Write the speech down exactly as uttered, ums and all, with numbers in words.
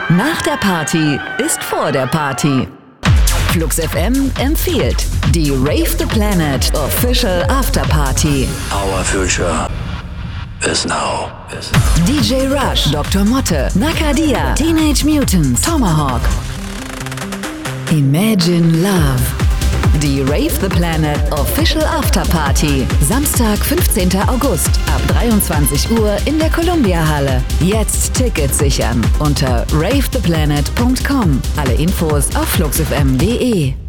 Nach der Party ist vor der Party. Flux F M empfiehlt die Rave the Planet Official After Party. Our future is now. Is now. D J Rush, Doktor Motte, Nakadia, Teenage Mutants, Tomahawk. Imagine Love. Die Rave the Planet Official After Party. Samstag, fünfzehnten August ab dreiundzwanzig Uhr in der Columbia Halle. Jetzt Tickets sichern unter rave the planet punkt com. Alle Infos auf flux f m punkt d e.